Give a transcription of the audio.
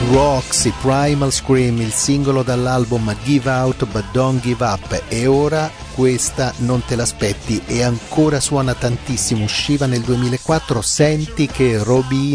Roxy, Primal Scream, il singolo dall'album Give Out But Don't Give Up, e ora questa non te l'aspetti e ancora suona tantissimo, usciva nel 2004, senti che robina.